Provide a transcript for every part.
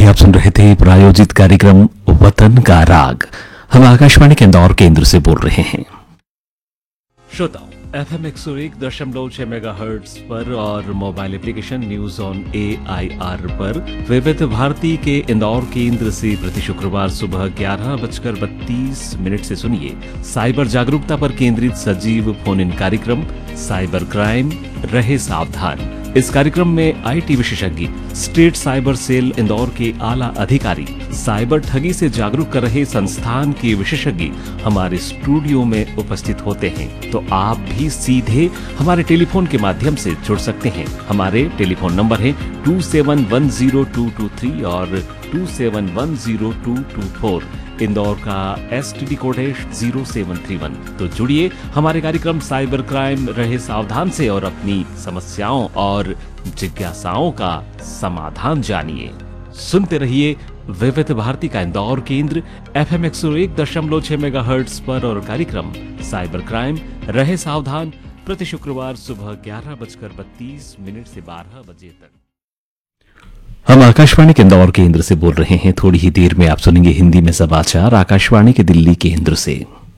आप सुन रहे थे प्रायोजित कार्यक्रम वतन का राग। हम आकाशवाणी के इंदौर केंद्र से बोल रहे हैं। श्रोताओं, FM 101.6 मेगाहर्ट्ज पर और mobile application news on AIR पर विविध भारती के इंदौर केंद्र से प्रति शुक्रवार सुबह 11:32 से सुनिए साइबर जागरूकता पर केंद्रित सजीव फोन इन कार्यक्रम साइबर क्राइम रहे सावधान। इस कार्यक्रम में IT विशेषज्ञ, स्टेट साइबर सेल इंदौर के आला अधिकारी, साइबर ठगी से जागरूक कर रहे संस्थान के विशेषज्ञ हमारे स्टूडियो में उपस्थित होते हैं। तो आप भी सीधे हमारे टेलीफोन के माध्यम से जुड़ सकते हैं। हमारे टेलीफोन नंबर है 27102223 और 27102224। इंदौर का STD कोड है 0731। तो जुड़िए हमारे कार्यक्रम साइबर क्राइम रहे सावधान से और अपनी समस्याओं और जिज्ञासाओं का समाधान जानिए। सुनते रहिए विविध भारती का इंदौर केंद्र FM 101.6 मेगाहर्ट्ज पर और कार्यक्रम साइबर क्राइम रहे सावधान प्रति शुक्रवार सुबह 11:32 से 12 बजे तक। हम आकाशवाणी के इंदौर केंद्र से बोल रहे हैं। थोड़ी ही देर में आप सुनेंगे हिंदी में समाचार आकाशवाणी के दिल्ली केंद्र से।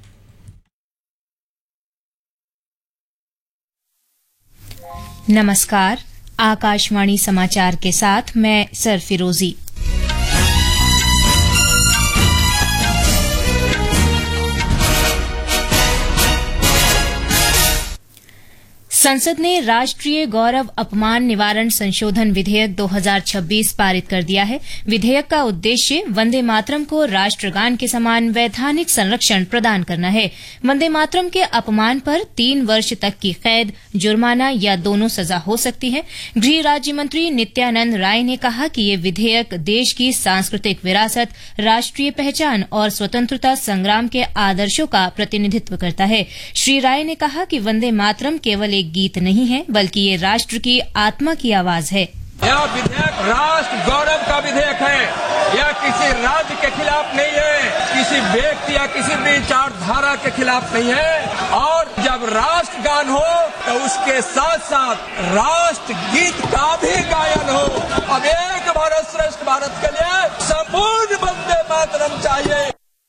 नमस्कार, आकाशवाणी समाचार के साथ मैं सरफिरोजी। संसद ने राष्ट्रीय गौरव अपमान निवारण संशोधन विधेयक 2026 पारित कर दिया है। विधेयक का उद्देश्य वंदे मातरम को राष्ट्रगान के समान वैधानिक संरक्षण प्रदान करना है। वंदे मातरम के अपमान पर 3 वर्ष तक की कैद, जुर्माना या दोनों सजा हो सकती है। गृह राज्य मंत्री नित्यानंद राय ने कहा कि ये विधेयक देश की सांस्कृतिक विरासत, राष्ट्रीय पहचान और स्वतंत्रता संग्राम के आदर्शों का प्रतिनिधित्व करता है। श्री राय ने कहा कि वंदे मातरम केवल एक गीत नहीं है, बल्कि ये राष्ट्र की आत्मा की आवाज है। यह विधेयक राष्ट्र गौरव का विधेयक है। यह किसी राज्य के खिलाफ नहीं है, किसी व्यक्ति या किसी विचारधारा के खिलाफ नहीं है। और जब राष्ट्रगान हो तो उसके साथ साथ राष्ट्र गीत का भी गायन हो। अब एक भारत श्रेष्ठ भारत के लिए संपूर्ण वंदे मातरम चाहिए।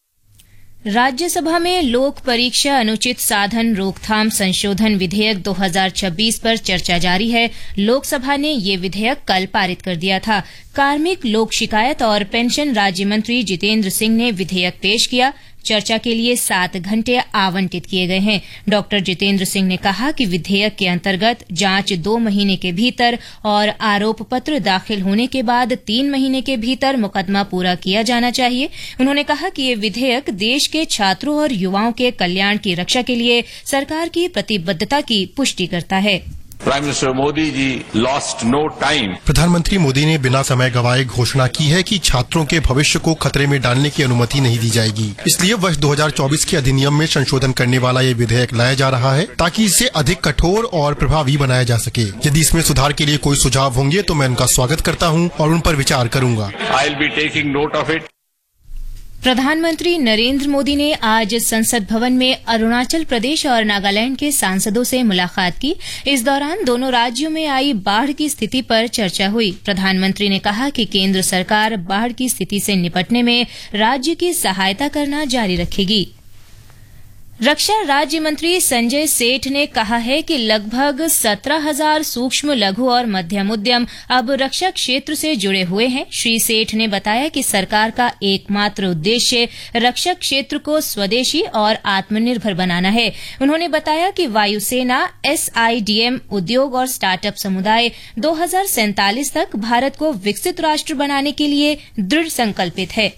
राज्यसभा में लोक परीक्षा अनुचित साधन रोकथाम संशोधन विधेयक 2026 पर चर्चा जारी है। लोकसभा ने ये विधेयक कल पारित कर दिया था। कार्मिक, लोक शिकायत और पेंशन राज्य मंत्री जितेंद्र सिंह ने विधेयक पेश किया। चर्चा के लिए 7 घंटे आवंटित किए गए हैं। डॉक्टर जितेंद्र सिंह ने कहा कि विधेयक के अंतर्गत जांच 2 महीने के भीतर और आरोप पत्र दाखिल होने के बाद 3 महीने के भीतर मुकदमा पूरा किया जाना चाहिए। उन्होंने कहा कि ये विधेयक देश के छात्रों और युवाओं के कल्याण की रक्षा के लिए सरकार की प्रतिबद्धता की पुष्टि करता है। Prime minister Modi ji lost no time. प्रधानमंत्री मोदी ने बिना समय गवाए घोषणा की है कि छात्रों के भविष्य को खतरे में डालने की अनुमति नहीं दी जाएगी। इसलिए वर्ष 2024 के अधिनियम में संशोधन करने वाला ये विधेयक लाया जा रहा है ताकि इसे अधिक कठोर और प्रभावी बनाया जा सके। यदि इसमें सुधार के लिए कोई सुझाव होंगे तो मैं उनका स्वागत करता हूँ और उन पर विचार करूँगा। I will be taking note of it. प्रधानमंत्री नरेंद्र मोदी ने आज संसद भवन में अरुणाचल प्रदेश और नागालैंड के सांसदों से मुलाकात की। इस दौरान दोनों राज्यों में आई बाढ़ की स्थिति पर चर्चा हुई। प्रधानमंत्री ने कहा कि केंद्र सरकार बाढ़ की स्थिति से निपटने में राज्य की सहायता करना जारी रखेगी। रक्षा राज्य मंत्री संजय सेठ ने कहा है कि लगभग 17,000 सूक्ष्म, लघु और मध्यम उद्यम अब रक्षा क्षेत्र से जुड़े हुए हैं। श्री सेठ ने बताया कि सरकार का एकमात्र उद्देश्य रक्षा क्षेत्र को स्वदेशी और आत्मनिर्भर बनाना है। उन्होंने बताया कि वायुसेना, SIDM, उद्योग और स्टार्टअप समुदाय 2047 तक भारत को विकसित राष्ट्र बनाने के लिए दृढ़ संकल्पित है।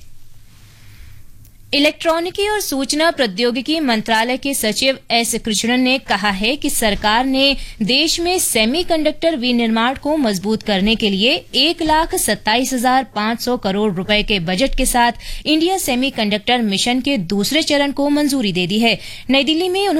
इलेक्ट्रॉनिकी और सूचना प्रौद्योगिकी मंत्रालय के सचिव S. कृष्णन ने कहा है कि सरकार ने देश में सेमीकंडक्टर विनिर्माण को मजबूत करने के लिए 1,27,500 करोड़ रुपए के बजट के साथ इंडिया सेमीकंडक्टर मिशन के दूसरे चरण को मंजूरी दे दी है। नई दिल्ली में